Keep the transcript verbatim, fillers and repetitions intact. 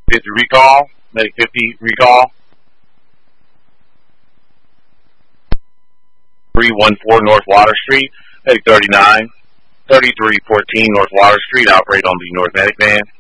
fifty recall. Medic fifty recall. three one four North Water Street. Medic thirty-nine. thirty-three fourteen North Water Street. Operate on the North Medic van.